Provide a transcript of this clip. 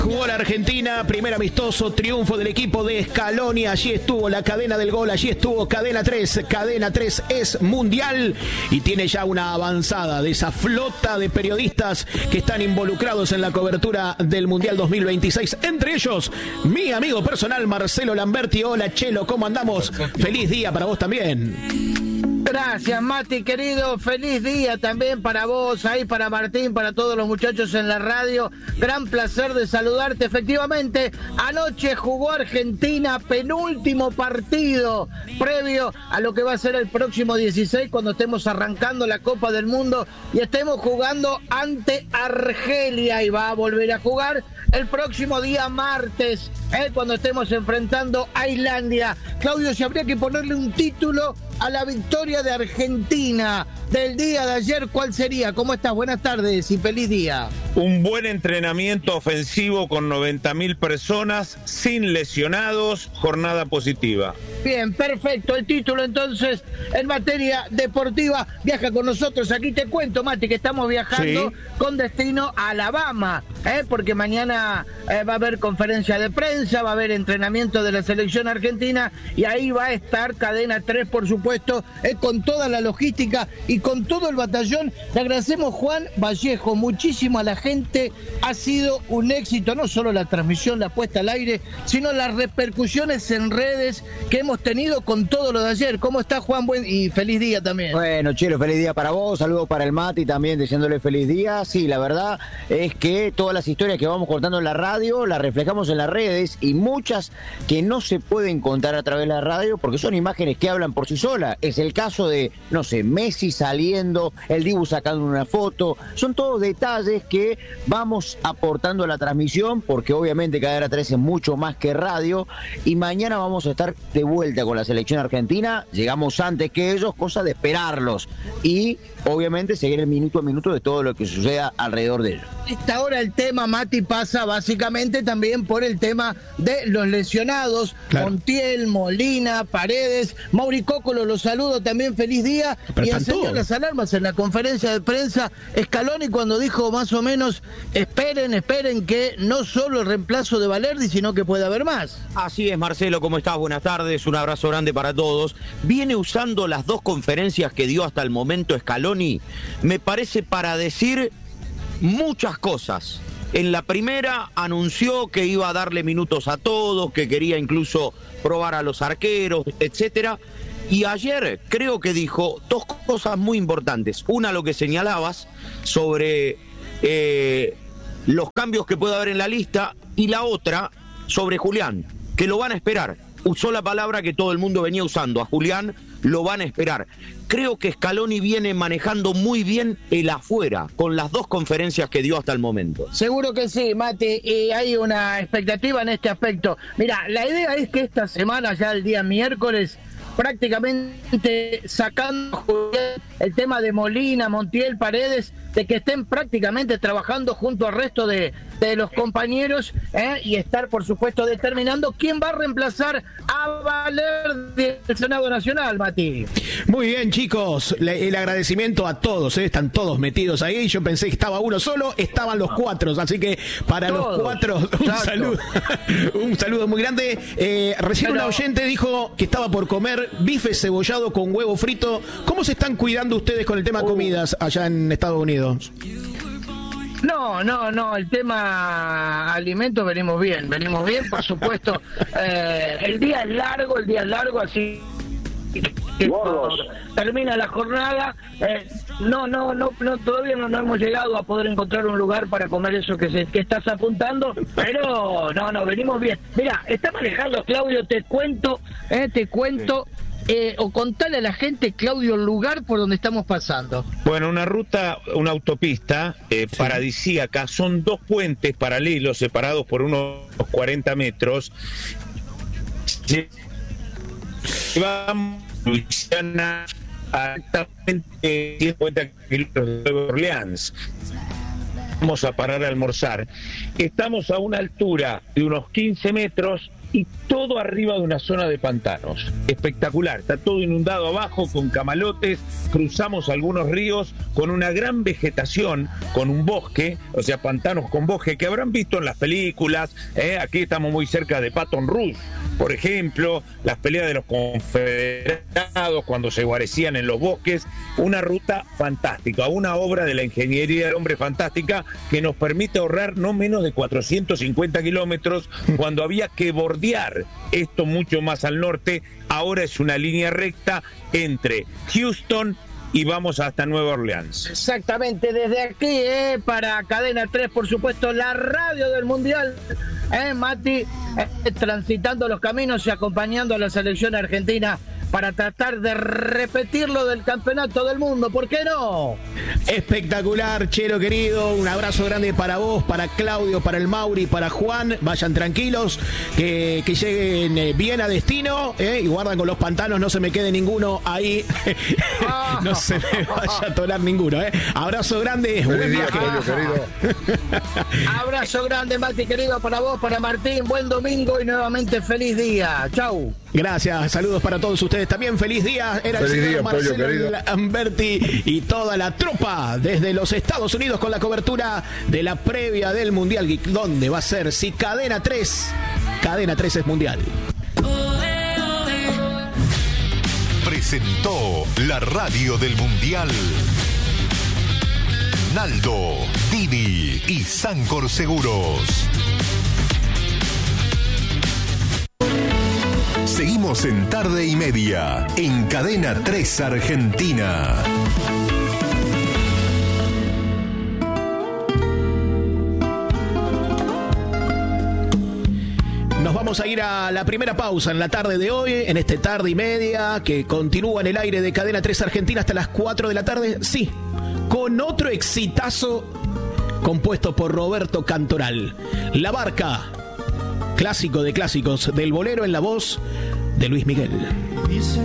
Jugó la Argentina, primer amistoso, triunfo del equipo de Scaloni. Allí estuvo la cadena del gol, allí estuvo Cadena 3. Cadena 3 es mundial y tiene ya una avanzada de esa flota de periodistas que están involucrados en la cobertura del Mundial 2026. Entre ellos, mi amigo personal Marcelo Lamberti. Hola Chelo, ¿cómo andamos? Feliz día para vos también. Gracias, Mati, querido. Feliz día también para vos, ahí para Martín, para todos los muchachos en la radio. Gran placer de saludarte. Efectivamente, anoche jugó Argentina, penúltimo partido previo a lo que va a ser el próximo 16, cuando estemos arrancando la Copa del Mundo y estemos jugando ante Argelia, y va a volver a jugar el próximo día martes, cuando estemos enfrentando a Islandia. Claudio, si habría que ponerle un título a la victoria de Argentina del día de ayer, ¿cuál sería? ¿Cómo estás? Buenas tardes y feliz día. Un buen entrenamiento ofensivo con 90.000 personas, sin lesionados, jornada positiva. Bien, perfecto. El título entonces en materia deportiva viaja con nosotros. Aquí te cuento, Mati, que estamos viajando con destino a Alabama, porque mañana va a haber conferencia de prensa, va a haber entrenamiento de la selección argentina y ahí va a estar Cadena 3, por supuesto, con toda la logística y con todo el batallón. Le agradecemos, Juan Vallejo, muchísimo a la gente. Ha sido un éxito, no solo la transmisión, la puesta al aire, sino las repercusiones en redes que hemos tenido con todo lo de ayer. ¿Cómo está, Juan? Y feliz día también. Bueno, Chelo, feliz día para vos, saludos para el Mati también, deseándole feliz día. Sí, la verdad es que todas las historias que vamos contando en la radio las reflejamos en las redes, y muchas que no se pueden contar a través de la radio porque son imágenes que hablan por sí solas. Es el caso de, no sé, Messi saliendo, el Dibu sacando una foto. Son todos detalles que vamos aportando a la transmisión, porque obviamente Cadena 3 es mucho más que radio, y mañana vamos a estar de vuelta con la selección argentina. Llegamos antes que ellos, cosa de esperarlos y obviamente seguir el minuto a minuto de todo lo que suceda alrededor de ellos. Esta hora el tema, Mati, pasa básicamente también por el tema de los lesionados. Claro. Montiel, Molina, Paredes, Mauri Cócolo, los saludo también, feliz día. Pero y encendió las alarmas en la conferencia de prensa Scaloni cuando dijo más o menos, esperen que no solo el reemplazo de Valerdi, sino que puede haber más. Así es, Marcelo, ¿cómo estás? Buenas tardes, un abrazo grande para todos. Viene usando las dos conferencias que dio hasta el momento Scaloni, me parece, para decir muchas cosas. En la primera anunció que iba a darle minutos a todos, que quería incluso probar a los arqueros, etcétera. Y ayer creo que dijo dos cosas muy importantes. Una, lo que señalabas sobre los cambios que puede haber en la lista, y la otra sobre Julián, que lo van a esperar. Usó la palabra que todo el mundo venía usando, a Julián lo van a esperar. Creo que Scaloni viene manejando muy bien el afuera, con las dos conferencias que dio hasta el momento. Seguro que sí, Mati, y hay una expectativa en este aspecto. Mira, la idea es que esta semana, ya el día miércoles, prácticamente sacando el tema de Molina, Montiel, Paredes, de que estén prácticamente trabajando junto al resto de los compañeros, y estar, por supuesto, determinando quién va a reemplazar a Valerdi del Senado Nacional, Mati. Muy bien, chicos, el agradecimiento a todos, están todos metidos ahí. Yo pensé que estaba uno solo, estaban los cuatro, así que para todos, los cuatro un saludo un saludo muy grande. Recién una oyente dijo que estaba por comer bife cebollado con huevo frito. ¿Cómo se están cuidando ustedes con el tema comidas allá en Estados Unidos? No, el tema alimentos venimos bien, por supuesto. El día es largo, así que termina la jornada. No, todavía no hemos llegado a poder encontrar un lugar para comer eso que estás apuntando, pero no, venimos bien. Mira, está manejando Claudio, te cuento, o contale a la gente, Claudio, el lugar por donde estamos pasando. Bueno, una autopista paradisíaca, son dos puentes paralelos separados por unos 40 metros. Vamos a exactamente 150 kilómetros de Nueva Orleans. Vamos a parar a almorzar. Estamos a una altura de unos 15 metros y todo arriba de una zona de pantanos. Espectacular, está todo inundado abajo con camalotes, cruzamos algunos ríos con una gran vegetación, con un bosque, o sea, pantanos con bosque que habrán visto en las películas. Aquí estamos muy cerca de Baton Rouge, por ejemplo, las peleas de los confederados cuando se guarecían en los bosques. Una ruta fantástica, una obra de la ingeniería del hombre fantástica que nos permite ahorrar no menos de 450 kilómetros cuando había que bordear esto mucho más al norte. Ahora es una línea recta entre Houston y vamos hasta Nueva Orleans. Exactamente, desde aquí, para Cadena 3, por supuesto, la radio del Mundial, Mati, transitando los caminos y acompañando a la selección argentina para tratar de repetir lo del campeonato del mundo, ¿por qué no? Espectacular, Chero querido, un abrazo grande para vos, para Claudio, para el Mauri, para Juan, vayan tranquilos, que lleguen bien a destino, y guardan con los pantanos, no se me quede ninguno ahí, no se me vaya a atorar ninguno, abrazo grande, buen viaje. Abrazo grande, Mati querido, para vos, para Martín, buen domingo y nuevamente feliz día, chau. Gracias, saludos para todos ustedes también, feliz día, era feliz el señor Marcelo Lamberti y toda la tropa desde los Estados Unidos con la cobertura de la previa del Mundial. ¿Dónde va a ser? Si Cadena 3 es Mundial. Presentó la radio del Mundial Naldo, Dini y Sancor Seguros. Seguimos en Tarde y Media, en Cadena 3 Argentina. Nos vamos a ir a la primera pausa en la tarde de hoy, en este Tarde y Media, que continúa en el aire de Cadena 3 Argentina hasta las 4 de la tarde. Sí, con otro exitazo compuesto por Roberto Cantoral. La Barca, clásico de clásicos, del bolero en la voz de Luis Miguel.